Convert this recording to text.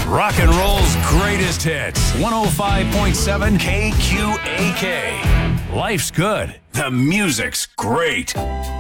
Rock and roll's greatest hits. 105.7 KQAK. Life's good. The music's great.